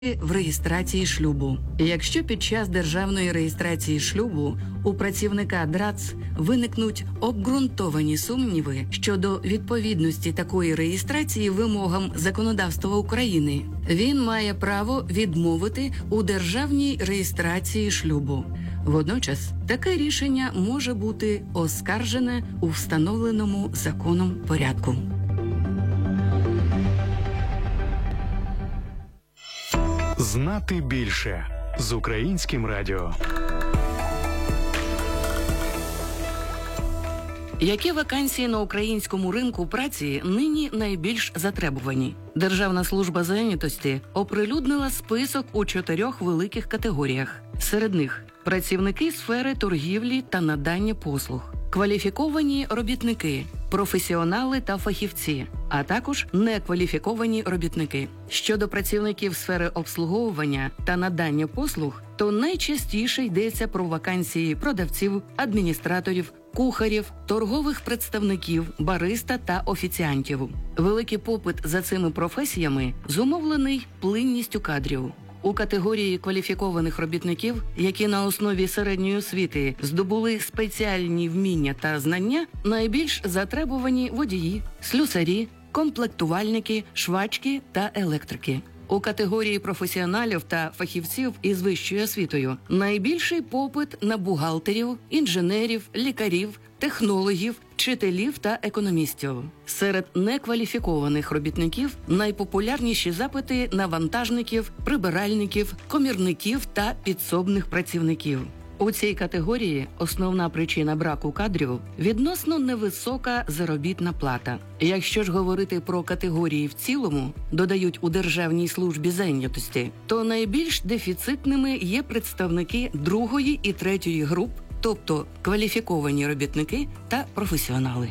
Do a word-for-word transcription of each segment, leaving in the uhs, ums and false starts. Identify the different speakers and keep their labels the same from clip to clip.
Speaker 1: в реєстрації шлюбу. Якщо під час державної реєстрації шлюбу у працівника ДРАЦ виникнуть обґрунтовані сумніви щодо відповідності такої реєстрації вимогам законодавства України, він має право відмовити у державній реєстрації шлюбу. Водночас, таке рішення може бути оскаржене у встановленому законом порядку.
Speaker 2: Знати більше з Українським радіо.
Speaker 1: Які вакансії на українському ринку праці нині найбільш затребувані? Державна служба зайнятості оприлюднила список у чотирьох великих категоріях. Серед них – працівники сфери торгівлі та надання послуг, кваліфіковані робітники, професіонали та фахівці, а також некваліфіковані робітники. Щодо працівників сфери обслуговування та надання послуг, то найчастіше йдеться про вакансії продавців, адміністраторів, кухарів, торгових представників, бариста та офіціантів. Великий попит за цими професіями зумовлений плинністю кадрів. У категорії кваліфікованих робітників, які на основі середньої освіти здобули спеціальні вміння та знання, найбільш затребувані водії, слюсарі, комплектувальники, швачки та електрики. У категорії професіоналів та фахівців із вищою освітою найбільший попит на бухгалтерів, інженерів, лікарів, технологів, вчителів та економістів. Серед некваліфікованих робітників найпопулярніші запити на вантажників, прибиральників, комірників та підсобних працівників. У цій категорії основна причина браку кадрів – відносно невисока заробітна плата. Якщо ж говорити про категорії в цілому, додають у Державній службі зайнятості, то найбільш дефіцитними є представники другої і третьої груп, тобто кваліфіковані робітники та професіонали.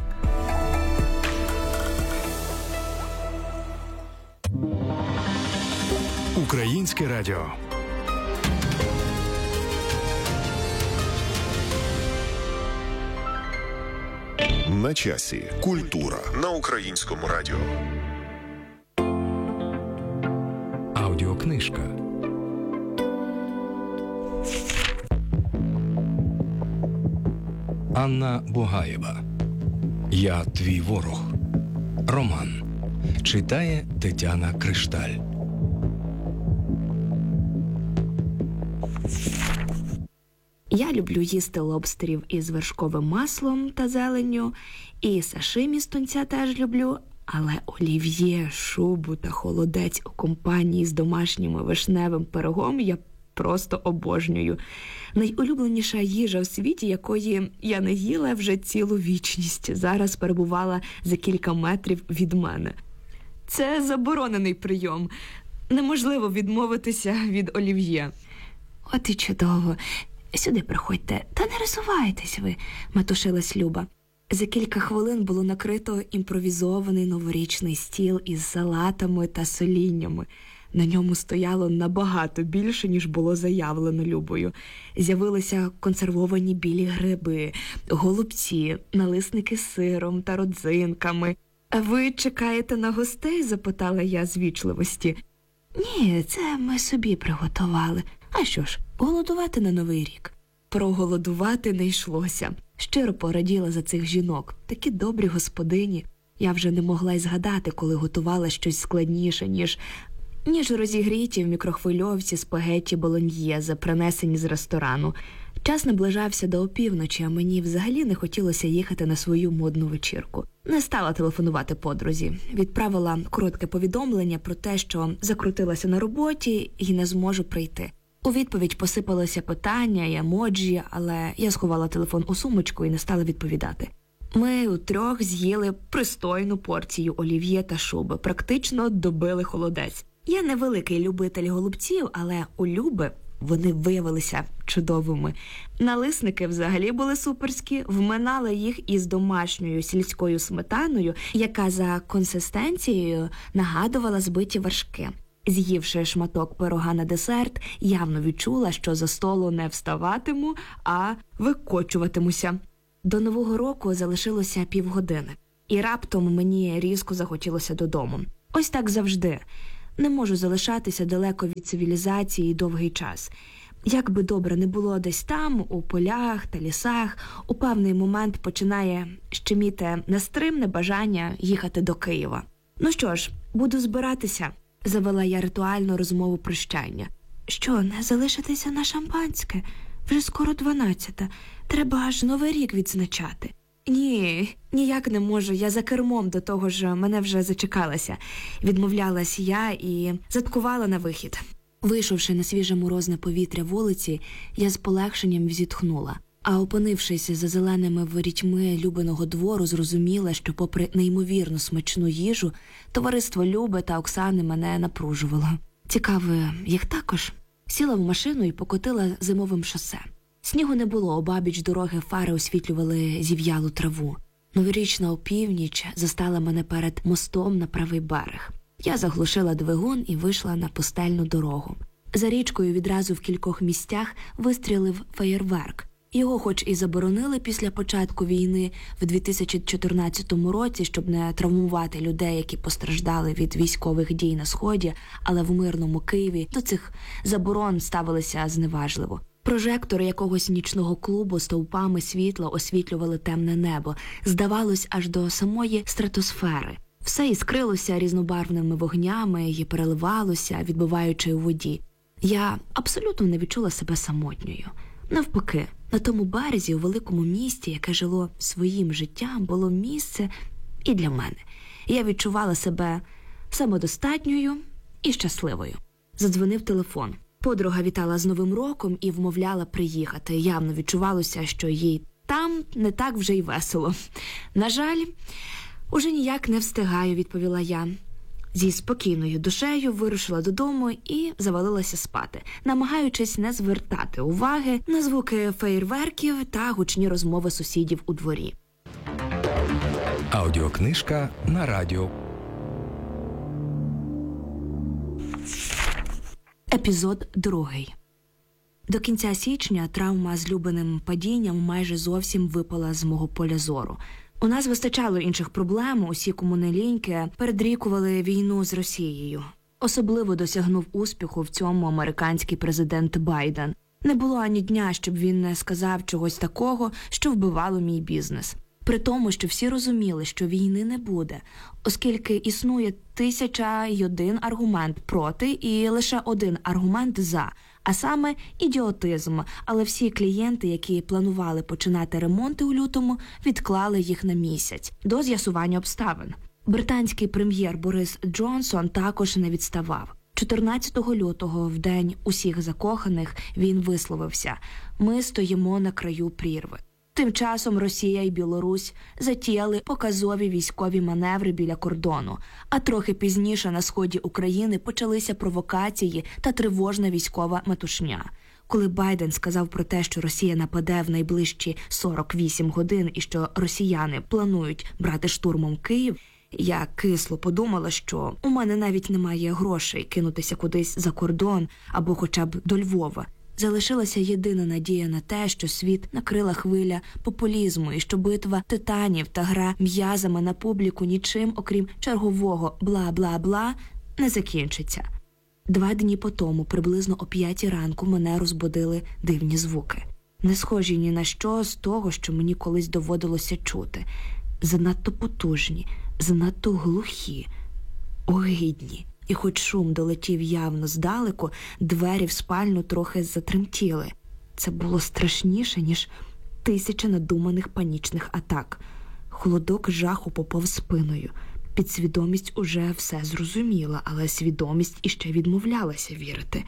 Speaker 2: Українське радіо.
Speaker 3: На часі. Культура на Українському радіо.
Speaker 2: Аудіокнижка. Анна Бугаєва. Я твій ворог. Роман. Читає Тетяна Кришталь.
Speaker 4: Я люблю їсти лобстерів із вершковим маслом та зеленню, і сашимі з тунця теж люблю, але олів'є, шубу та холодець у компанії з домашнім вишневим пирогом я просто обожнюю. Найулюбленіша їжа у світі, якої я не їла вже цілу вічність, зараз перебувала за кілька метрів від мене. Це заборонений прийом. Неможливо відмовитися від олів'є. От і чудово. Сюди приходьте, та не розсувайтесь ви, метушилась Люба. За кілька хвилин було накрито імпровізований новорічний стіл із салатами та соліннями. На ньому стояло набагато більше, ніж було заявлено Любою. З'явилися консервовані білі гриби, голубці, налисники з сиром та родзинками. «А ви чекаєте на гостей?» – запитала я з вічливості. «Ні, це ми собі приготували. А що ж, голодувати на Новий рік?» Проголодувати не йшлося. Щиро пораділа за цих жінок. Такі добрі господині. Я вже не могла й згадати, коли готувала щось складніше, ніж... ніж розігріті в мікрохвильовці спагетті болоньєзе, принесені з ресторану. Час наближався до опівночі, а мені взагалі не хотілося їхати на свою модну вечірку. Не стала телефонувати подрузі. Відправила коротке повідомлення про те, що закрутилася на роботі і не зможу прийти. У відповідь посипалося питання і емоджі, але я сховала телефон у сумочку і не стала відповідати. Ми утрьох з'їли пристойну порцію олів'є та шуби, практично добили холодець. Я не великий любитель голубців, але у Люби вони виявилися чудовими. Налисники взагалі були суперські, вминали їх із домашньою сільською сметаною, яка за консистенцією нагадувала збиті вершки. З'ївши шматок пирога на десерт, явно відчула, що за столу не вставатиму, а викочуватимуся. До Нового року залишилося півгодини. І раптом мені різко захотілося додому. Ось так завжди. Не можу залишатися далеко від цивілізації довгий час. Як би добре не було десь там, у полях та лісах, у певний момент починає щеміти нестримне бажання їхати до Києва. Ну що ж, буду збиратися, завела я ритуальну розмову прощання. Що, не залишитися на шампанське? Вже скоро дванадцята. Треба аж Новий рік відзначати. Ні, ніяк не можу, я за кермом, до того ж мене вже зачекалася. Відмовлялась я і заткувала на вихід. Вийшовши на свіже морозне повітря вулиці, я з полегшенням зітхнула. А опинившись за зеленими ворітьми Любиного двору, зрозуміла, що попри неймовірно смачну їжу, товариство Люби та Оксани мене напружувало. Цікаво, їх також? Сіла в машину і покотила зимовим шосе. Снігу не було, обабіч дороги фари освітлювали зів'ялу траву. Новорічна опівніч застала мене перед мостом на правий берег. Я заглушила двигун і вийшла на пустельну дорогу. За річкою відразу в кількох місцях вистрілив феєрверк. Його хоч і заборонили після початку війни в дві тисячі чотирнадцятому році, щоб не травмувати людей, які постраждали від військових дій на Сході, але в мирному Києві до цих заборон ставилися зневажливо. Прожектори якогось нічного клубу стовпами світла освітлювали темне небо, здавалось, аж до самої стратосфери. Все іскрилося різнобарвними вогнями і переливалося, відбиваючи у воді. Я абсолютно не відчула себе самотньою. Навпаки, на тому березі, у великому місті, яке жило своїм життям, було місце і для мене. Я відчувала себе самодостатньою і щасливою. Задзвонив телефон. Подруга вітала з Новим роком і вмовляла приїхати. Явно відчувалося, що їй там не так вже й весело. На жаль, уже ніяк не встигаю, відповіла я. Зі спокійною душею вирушила додому і завалилася спати, намагаючись не звертати уваги на звуки феєрверків та гучні розмови сусідів у дворі.
Speaker 2: Аудіокнижка на радіо.
Speaker 4: Епізод другий. До кінця січня травма з Любиним падінням майже зовсім випала з мого поля зору. У нас вистачало інших проблем, усі комунеліньки передрікували війну з Росією. Особливо досягнув успіху в цьому американський президент Байден. Не було ані дня, щоб він не сказав чогось такого, що вбивало мій бізнес. При тому, що всі розуміли, що війни не буде, оскільки існує тисяча й один аргумент проти і лише один аргумент за, а саме ідіотизм. Але всі клієнти, які планували починати ремонти у лютому, відклали їх на місяць до з'ясування обставин. Британський прем'єр Борис Джонсон також не відставав. чотирнадцятого лютого, в день усіх закоханих, він висловився: «Ми стоїмо на краю прірви». Тим часом Росія і Білорусь затіяли показові військові маневри біля кордону, а трохи пізніше на сході України почалися провокації та тривожна військова метушня. Коли Байден сказав про те, що Росія нападе в найближчі сорок вісім годин і що росіяни планують брати штурмом Київ, я кисло подумала, що у мене навіть немає грошей кинутися кудись за кордон або хоча б до Львова. Залишилася єдина надія на те, що світ накрила хвиля популізму і що битва титанів та гра м'язами на публіку нічим, окрім чергового бла-бла-бла, не закінчиться. Два дні по тому, приблизно о п'ятій ранку, мене розбудили дивні звуки. Не схожі ні на що з того, що мені колись доводилося чути. Занадто потужні, занадто глухі, огидні. І хоч шум долетів явно здалеку, двері в спальню трохи затремтіли. Це було страшніше, ніж тисяча надуманих панічних атак. Холодок жаху попав спиною. Підсвідомість уже все зрозуміла, але свідомість іще відмовлялася вірити.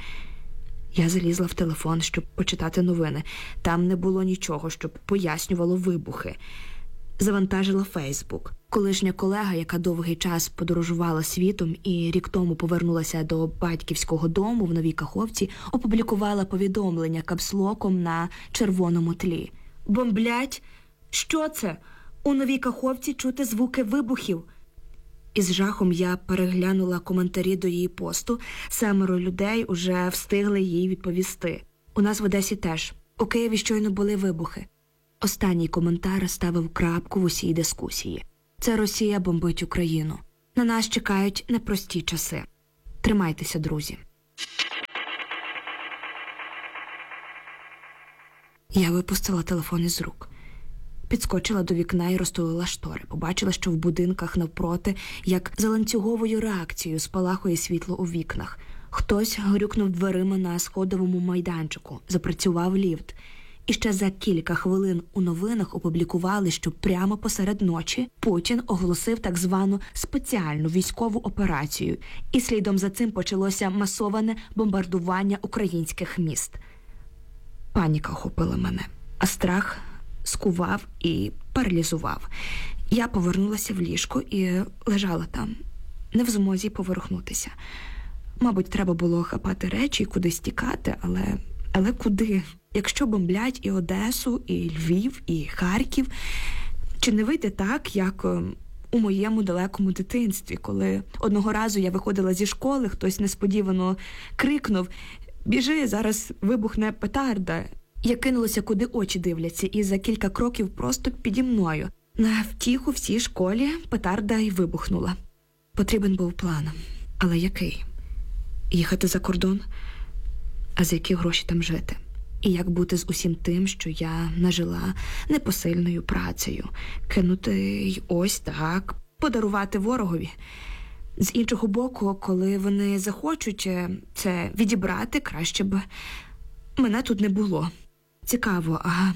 Speaker 4: Я залізла в телефон, щоб почитати новини. Там не було нічого, щоб пояснювало вибухи. Завантажила Фейсбук. Колишня колега, яка довгий час подорожувала світом і рік тому повернулася до батьківського дому в Новій Каховці, опублікувала повідомлення капслоком на червоному тлі. «Бомблять? Що це? У Новій Каховці чути звуки вибухів». Із жахом я переглянула коментарі до її посту. Семеро людей уже встигли їй відповісти. «У нас в Одесі теж. У Києві щойно були вибухи». Останній коментар ставив крапку в усій дискусії. Це Росія бомбить Україну. На нас чекають непрості часи. Тримайтеся, друзі. Я випустила телефон із рук. Підскочила до вікна і розтулила штори. Побачила, що в будинках навпроти, як за ланцюговою реакцією, спалахує світло у вікнах. Хтось грюкнув дверима на сходовому майданчику. Запрацював ліфт. І ще за кілька хвилин у новинах опублікували, що прямо посеред ночі Путін оголосив так звану спеціальну військову операцію. І слідом за цим почалося масоване бомбардування українських міст. Паніка охопила мене, а страх скував і паралізував. Я повернулася в ліжко і лежала там, не в змозі повернутися. Мабуть, треба було хапати речі і кудись тікати, але... Але куди? Якщо бомблять і Одесу, і Львів, і Харків, чи не вийде так, як у моєму далекому дитинстві, коли одного разу я виходила зі школи, хтось несподівано крикнув: «Біжи, зараз вибухне петарда». Я кинулася, куди очі дивляться, і за кілька кроків просто піді мною. На втіху всій школі петарда й вибухнула. Потрібен був план. Але який? Їхати за кордон? А за які гроші там жити? І як бути з усім тим, що я нажила непосильною працею? Кинути й ось так, подарувати ворогові? З іншого боку, коли вони захочуть це відібрати, краще б мене тут не було. Цікаво, а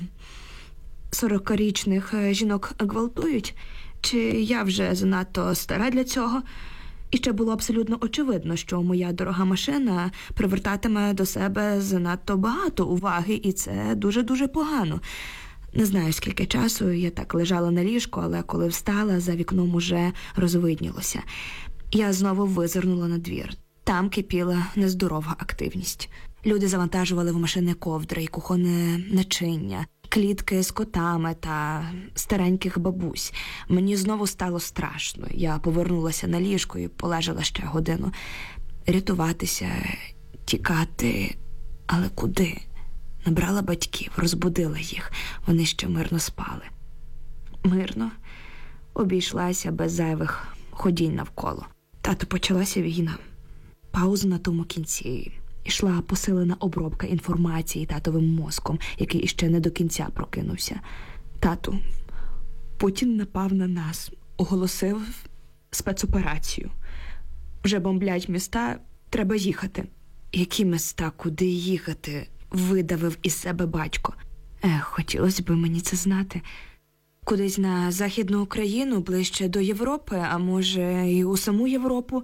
Speaker 4: сорокарічних жінок гвалтують? Чи я вже занадто стара для цього? І ще було абсолютно очевидно, що моя дорога машина привертатиме до себе занадто багато уваги, і це дуже-дуже погано. Не знаю, скільки часу я так лежала на ліжку, але коли встала, за вікном уже розвиднілося. Я знову визирнула на двір. Там кипіла нездорова активність. Люди завантажували в машини ковдри і кухонне начиння, клітки з котами та стареньких бабусь. Мені знову стало страшно. Я повернулася на ліжко і полежала ще годину. Рятуватися, тікати, але куди? Набрала батьків, розбудила їх. Вони ще мирно спали. Мирно обійшлася без зайвих ходінь навколо. Тато, почалася війна. Пауза на тому кінці. Ішла посилена обробка інформації татовим мозком, який іще не до кінця прокинувся. Тату, Путін напав на нас, оголосив спецоперацію. Вже бомблять міста, треба їхати. Які міста, куди їхати? Видавив із себе батько. Ех, хотілося б мені це знати. Кудись на Західну Україну, ближче до Європи, а може і у саму Європу.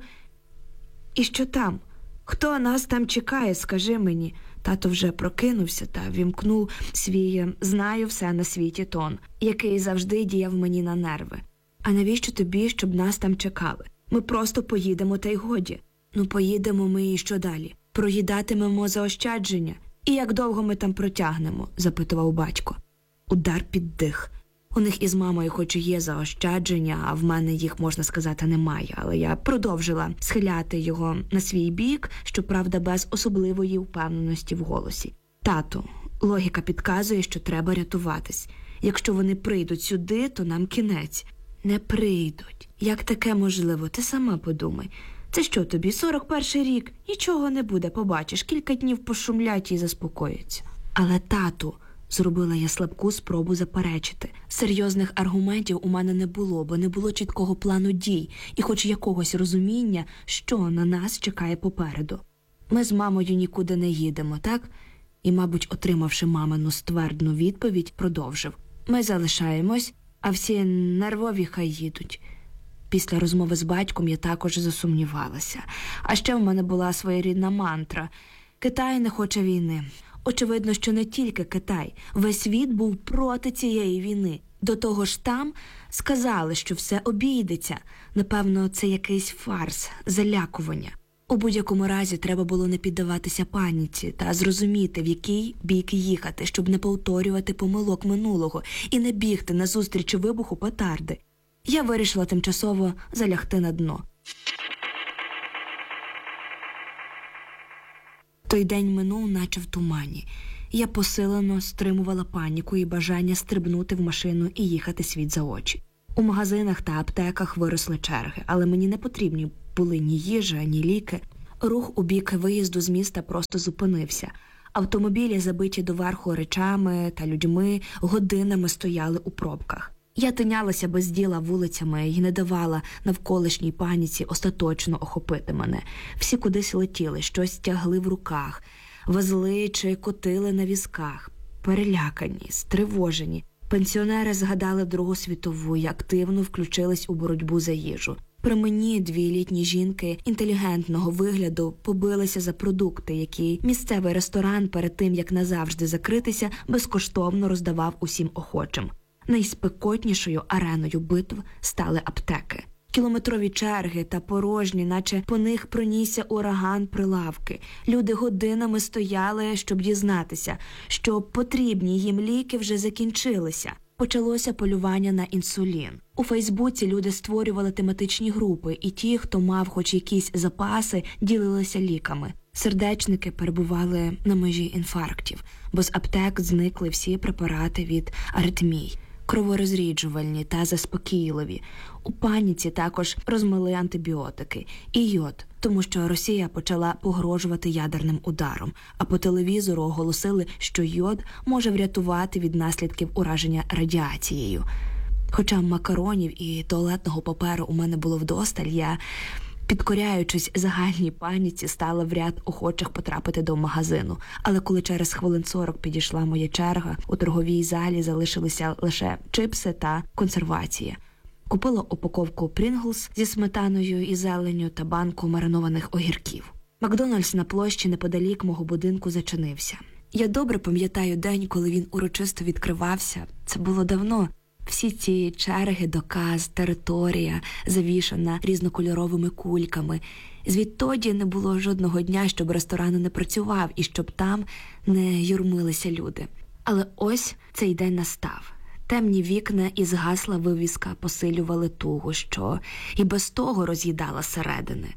Speaker 4: І що там? Хто нас там чекає, скажи мені. Тато вже прокинувся та вімкнув свій «знаю все на світі» тон, який завжди діяв мені на нерви. А навіщо тобі, щоб нас там чекали? Ми просто поїдемо та й годі. Ну поїдемо ми і що далі? Проїдатимемо заощадження? І як довго ми там протягнемо? Запитував батько. Удар під дих. У них із мамою хоч і є заощадження, а в мене їх, можна сказати, немає. Але я продовжила схиляти його на свій бік, щоправда, без особливої впевненості в голосі. Тату, логіка підказує, що треба рятуватись. Якщо вони прийдуть сюди, то нам кінець. Не прийдуть. Як таке можливо? Ти сама подумай. Це що тобі, сорок перший рік? Нічого не буде, побачиш. Кілька днів пошумлять і заспокоїться. Але, тату, зробила я слабку спробу заперечити. Серйозних аргументів у мене не було, бо не було чіткого плану дій і хоч якогось розуміння, що на нас чекає попереду. Ми з мамою нікуди не їдемо, так? І, мабуть, отримавши мамину ствердну відповідь, продовжив. Ми залишаємось, а всі нервові хай їдуть. Після розмови з батьком я також засумнівалася. А ще в мене була своєрідна мантра. Китай не хоче війни. Очевидно, що не тільки Китай. Весь світ був проти цієї війни. До того ж там сказали, що все обійдеться. Напевно, це якийсь фарс, залякування. У будь-якому разі треба було не піддаватися паніці та зрозуміти, в який бік їхати, щоб не повторювати помилок минулого і не бігти назустріч вибуху петарди. Я вирішила тимчасово залягти на дно. Той день минув, наче в тумані. Я посилено стримувала паніку і бажання стрибнути в машину і їхати світ за очі. У магазинах та аптеках виросли черги, але мені не потрібні були ні їжа, ні ліки. Рух у бік виїзду з міста просто зупинився. Автомобілі, забиті доверху речами та людьми, годинами стояли у пробках. Я тинялася без діла вулицями і не давала навколишній паніці остаточно охопити мене. Всі кудись летіли, щось тягли в руках, везли чи котили на візках. Перелякані, стривожені. Пенсіонери згадали Другу світову і активно включились у боротьбу за їжу. При мені дві літні жінки інтелігентного вигляду побилися за продукти, які місцевий ресторан перед тим, як назавжди закритися, безкоштовно роздавав усім охочим. Найспекотнішою ареною битв стали аптеки. Кілометрові черги та порожні, наче по них пронісся ураган прилавки. Люди годинами стояли, щоб дізнатися, що потрібні їм ліки вже закінчилися. Почалося полювання на інсулін. У Фейсбуці люди створювали тематичні групи, і ті, хто мав хоч якісь запаси, ділилися ліками. Сердечники перебували на межі інфарктів, бо з аптек зникли всі препарати від аритмій, кроворозріджувальні та заспокійливі. У паніці також розмили антибіотики і йод, тому що Росія почала погрожувати ядерним ударом, а по телевізору оголосили, що йод може врятувати від наслідків ураження радіацією. Хоча макаронів і туалетного паперу у мене було вдосталь, я, підкоряючись загальній паніці, стала в ряд охочих потрапити до магазину. Але коли через хвилин сорок підійшла моя черга, у торговій залі залишилися лише чипси та консервація. Купила упаковку Pringles зі сметаною і зеленню та банку маринованих огірків. Макдональдс на площі неподалік мого будинку зачинився. Я добре пам'ятаю день, коли він урочисто відкривався. Це було давно. Всі ці черги до кас, територія, завішана різнокольоровими кульками. Звідтоді не було жодного дня, щоб ресторан не працював і щоб там не юрмилися люди. Але ось цей день настав. Темні вікна і згасла вивіска посилювали тугу, що і без того роз'їдала зсередини.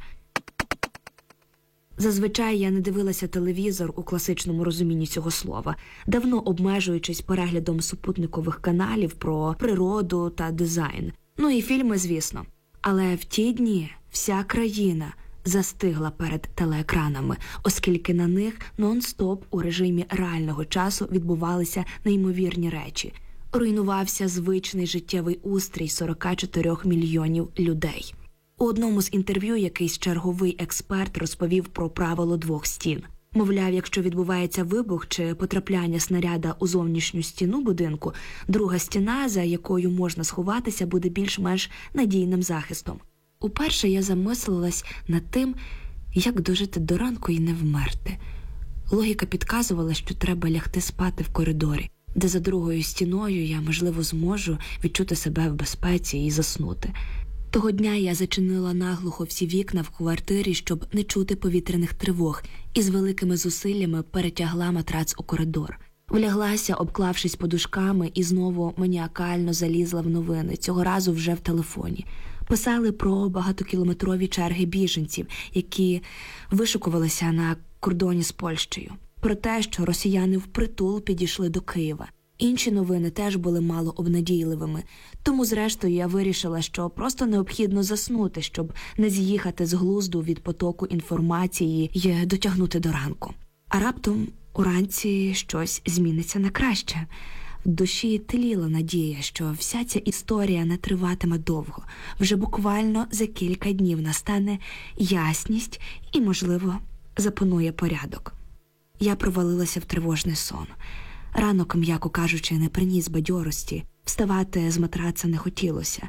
Speaker 4: Зазвичай я не дивилася телевізор у класичному розумінні цього слова, давно обмежуючись переглядом супутникових каналів про природу та дизайн. Ну і фільми, звісно. Але в ті дні вся країна застигла перед телеекранами, оскільки на них нон-стоп у режимі реального часу відбувалися неймовірні речі. Руйнувався звичний життєвий устрій сорок чотири мільйонів людей. У одному з інтерв'ю якийсь черговий експерт розповів про правило двох стін. Мовляв, якщо відбувається вибух чи потрапляння снаряда у зовнішню стіну будинку, друга стіна, за якою можна сховатися, буде більш-менш надійним захистом. Уперше я замислилась над тим, як дожити до ранку і не вмерти. Логіка підказувала, що треба лягти спати в коридорі, де за другою стіною я, можливо, зможу відчути себе в безпеці і заснути. Того дня я зачинила наглухо всі вікна в квартирі, щоб не чути повітряних тривог, і з великими зусиллями перетягла матрац у коридор. Вляглася, обклавшись подушками, і знову маніакально залізла в новини, цього разу вже в телефоні. Писали про багатокілометрові черги біженців, які вишукувалися на кордоні з Польщею. Про те, що росіяни впритул підійшли до Києва. Інші новини теж були мало обнадійливими. Тому, зрештою, я вирішила, що просто необхідно заснути, щоб не з'їхати з глузду від потоку інформації і дотягнути до ранку. А раптом уранці щось зміниться на краще. В душі тліла надія, що вся ця історія не триватиме довго. Вже буквально за кілька днів настане ясність і, можливо, запанує порядок. Я провалилася в тривожний сон. Ранок, м'яко кажучи, не приніс бадьорості. Вставати з матраца не хотілося.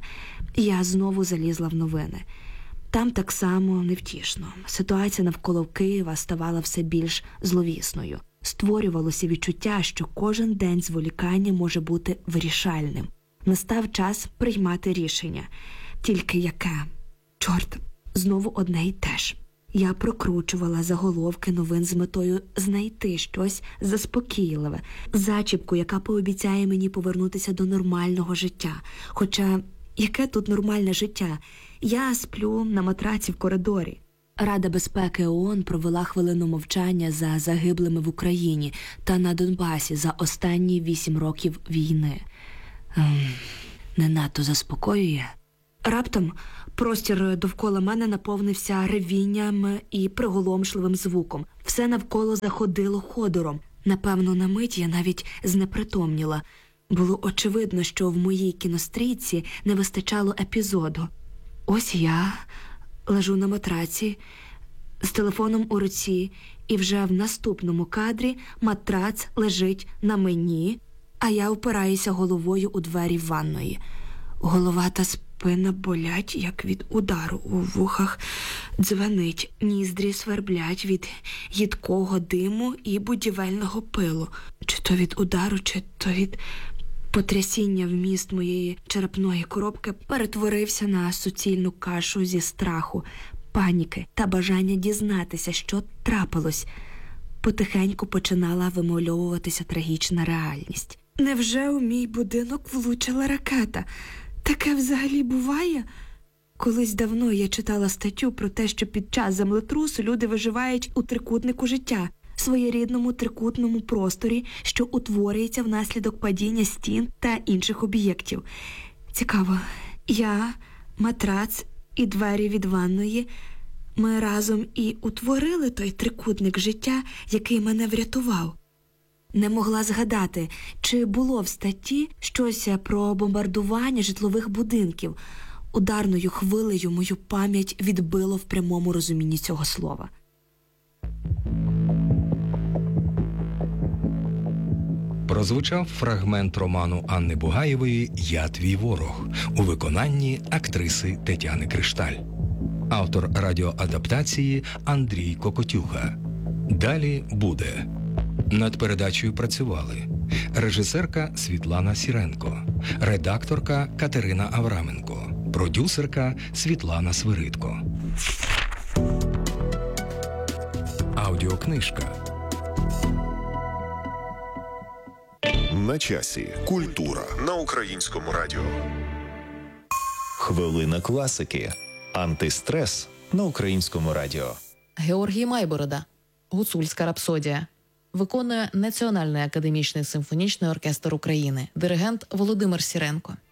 Speaker 4: Я знову залізла в новини. Там так само невтішно. Ситуація навколо Києва ставала все більш зловісною. Створювалося відчуття, що кожен день зволікання може бути вирішальним. Настав час приймати рішення. Тільки яке? Чорт, знову одне й те ж. Я прокручувала заголовки новин з метою знайти щось заспокійливе, зачіпку, яка пообіцяє мені повернутися до нормального життя. Хоча, яке тут нормальне життя? Я сплю на матраці в коридорі. Рада безпеки ООН провела хвилину мовчання за загиблими в Україні та на Донбасі за останні вісім років війни. Ем, не надто заспокоює. Раптом Простір довкола мене наповнився ревінням і приголомшливим звуком. Все навколо заходило ходором. Напевно, на мить я навіть знепритомніла. Було очевидно, що в моїй кінострічці не вистачало епізоду. Ось я лежу на матраці з телефоном у руці, і вже в наступному кадрі матрац лежить на мені, а я впираюся головою у двері ванної. Голова та спина болять, як від удару, у вухах дзвенить, ніздрі сверблять від їдкого диму і будівельного пилу. Чи то від удару, чи то від потрясіння вміст моєї черепної коробки перетворився на суцільну кашу зі страху, паніки та бажання дізнатися, що трапилось. Потихеньку починала вимальовуватися трагічна реальність. Невже у мій будинок влучила ракета? Таке взагалі буває? Колись давно я читала статтю про те, що під час землетрусу люди виживають у трикутнику життя, своєрідному трикутному просторі, що утворюється внаслідок падіння стін та інших об'єктів. Цікаво, я, матрац і двері від ванної, ми разом і утворили той трикутник життя, який мене врятував. Не могла згадати, чи було в статті щось про бомбардування житлових будинків. Ударною хвилею мою пам'ять відбило в прямому розумінні цього слова.
Speaker 2: Прозвучав фрагмент роману Анни Бугаєвої «Я твій ворог» у виконанні актриси Тетяни Кришталь. Автор радіоадаптації Андрій Кокотюга. Далі буде. Над передачею працювали режисерка Світлана Сіренко, редакторка Катерина Авраменко, продюсерка Світлана Свиридко. Аудіокнижка.
Speaker 3: На часі. Культура на Українському радіо.
Speaker 5: Хвилина класики. Антистрес на Українському радіо.
Speaker 6: Георгій Майборода. Гуцульська рапсодія. Виконує Національний академічний симфонічний оркестр України. Диригент Володимир Сіренко.